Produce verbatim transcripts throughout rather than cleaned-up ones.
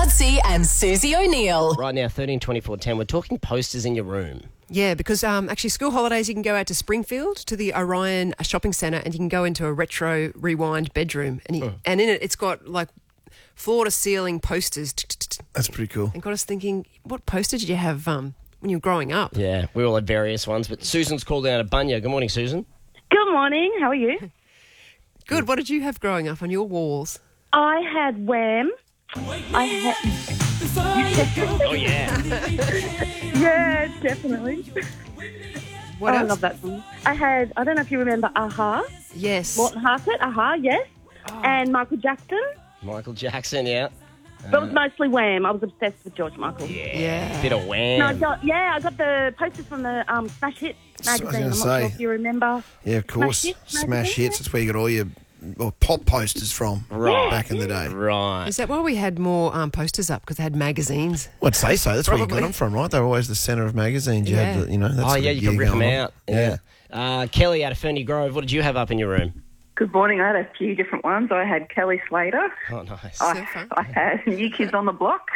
Lutzi and Susie O'Neill. Right now, thirteen twenty-four ten. We're talking posters in your room. Yeah, because um, actually school holidays you can go out to Springfield to the Orion Shopping Centre and you can go into a retro rewind bedroom and, you, Oh. and in it it's got like floor-to-ceiling posters. That's pretty cool. And got us thinking, what poster did you have um, when you were growing up? Yeah, we all had various ones, but Susan's called out a bunya. Good morning, Susan. Good morning. How are you? Good. What did you have growing up on your walls? I had Wham. I had. Oh, yeah. Yeah, definitely. What oh, I else? love that song. I had. I don't know if you remember Aha. Yes. Morton Harkett. Aha. Yes. Oh. And Michael Jackson. Michael Jackson, yeah. But it was mostly Wham. I was obsessed with George Michael. Yeah. Yeah. Bit of wham. No, I got, yeah, I got the posters from the um, Smash Hits I was magazine. gonna I'm not say. sure if you remember. Yeah, of course. Smash Hits Smash magazine, Hits. That's where you got all your well, pop posters from Right. back in the day. Right. Is that why we had more um, posters up? Because they had magazines. Well, I'd say so. That's where you got Probably. them from, right? They were always the centre of magazines. You Yeah. had, the, you know. That's Oh, the yeah, you can gear rip them going on. out. Yeah. Uh, Kelly out of Ferny Grove, what did you have up in your room? Good morning. I had a few different ones. I had Kelly Slater. Oh, nice. So I, fun. I had New Kids on the Block.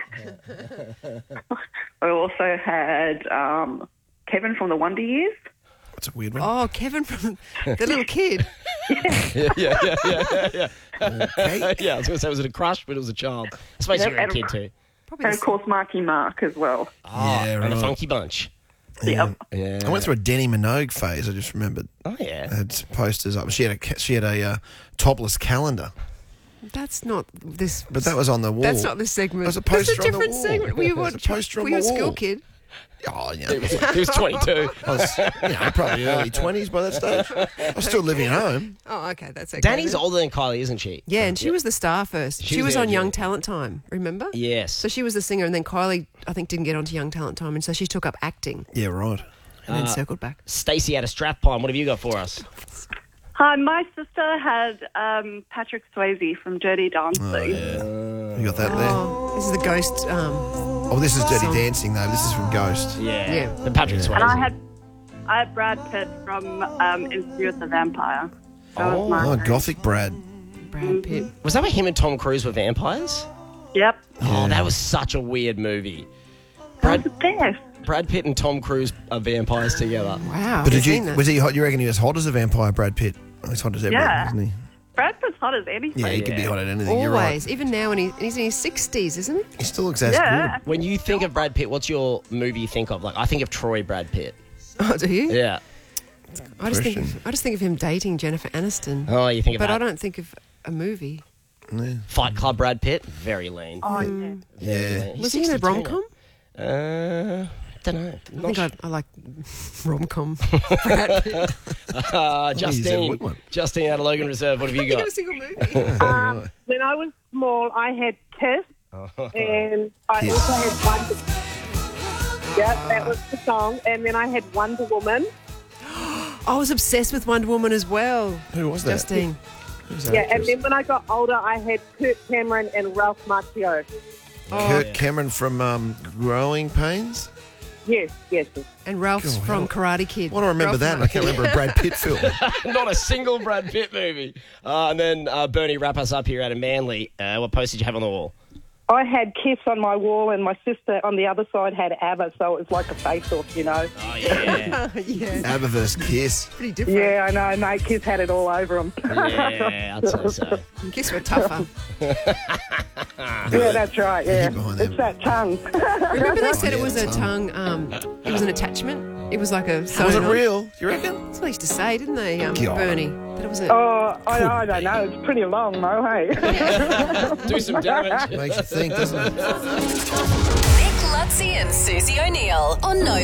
I also had um, Kevin from the Wonder Years. That's a weird one. Oh, Kevin from the little kid. yeah, yeah, yeah, yeah, yeah. Okay. yeah, I was going to say, was it a crush, but it was a child. I suppose you were a and- kid too. Probably And the of course, Marky Mark as well. Oh, Yeah, and a right. funky bunch. Yeah. Yeah. I went through a Denny Minogue phase. I just remembered. Oh, yeah. I had posters up. She had a ca- she had a uh, topless calendar, That's not this. but that was on the wall. That's not this segment. There's a That's poster a on the different wall. segment. Were you, There's what, a poster on were you the a school wall. kid? Oh, yeah. He was, he was twenty-two. I was, you know, probably early twenties by that stage. I was still living at home. Oh, okay, that's okay. Danny's then. older than Kylie, isn't she? Yeah, and she was the star first. She She, was was the on O G. Young Talent Time, remember? Yes. So she was the singer, and then Kylie, I think, didn't get onto Young Talent Time, and so she took up acting Yeah, right. and Uh, then circled back. Stacey out of Strathpine, what have you got for us? Hi, my sister had um, Patrick Swayze from Dirty Dancing. Oh, yeah. You got that there? Oh, this is the ghost. Um, Oh, this is Dirty Song. Dancing, though. This is from Ghost. Yeah. Yeah. The Patrick Swayze. And I had I had Brad Pitt from um, Interview with the Vampire. That Oh. was my Oh, favourite. Gothic Brad. Brad Pitt. Was that where him and Tom Cruise were vampires? Yep. Oh, that was such a weird movie. That was Brad, the best. Brad Pitt and Tom Cruise are vampires together. Wow. But I've did you seen that. was he hot? You reckon he was hot as a vampire, Brad Pitt? Oh, he's hot as everything, Yeah. isn't he? Brad Pitt's hot as anything. Yeah, he could be yeah. hot at anything. You're right. Always, even now when he, he's in his sixties, isn't he? He still looks as Yeah. When you think of Brad Pitt, what's your movie you think of? Like, I think of Troy Brad Pitt. Oh, do you? Yeah. I just think Question. of, I just think of him dating Jennifer Aniston. Oh, you think of but that. I don't think of a movie. good. Yeah. Fight Club Brad Pitt, very lean. Oh, yeah. Very Yeah. lean. He's Was he in a sixty-two rom com? now. Uh, don't know. I think I, I like rom com. Brad Pitt. Uh, he's in Justine. Woodland. Justine out of Logan Reserve. What have you He got got? a single movie. Um, when I was small, I had Kiss, and I Kiss. also had Wonder. Yeah, that was the song. And then I had Wonder Woman. I was obsessed with Wonder Woman as well. Who was that? Justine. Who's that Yeah, and actress? then when I got older, I had Kurt Cameron and Ralph Macchio. Kurt Cameron from um, Growing Pains. Yes, yes, yes. And Ralph's God, from hell. Karate Kid. Why do I remember Ralph that? And I can't remember a Brad Pitt film. Not a single Brad Pitt movie. Uh, and then uh, Bernie, wrap us up here out of Manly. Uh, what post did you have on the wall? I had Kiss on my wall, and my sister on the other side had ABBA, so it was like a face-off, you know. Oh, yeah. yeah, ABBA versus Kiss. pretty different. Yeah, I know, mate. Kiss had it all over them. yeah, I'd say so. Kiss were tougher. Yeah, that's right, yeah. Get behind It's them. that tongue. Remember they said yeah, it was a the tongue, um, it was an attachment? It was like a... Was it sewn on- real? You reckon? That's what they used to say, didn't they, um, God. Bernie? That it was a... Oh, I, I don't know. It's pretty long, though, hey? Do some damage. Makes you think, doesn't it? Nick Lutzi and Susie O'Neill on No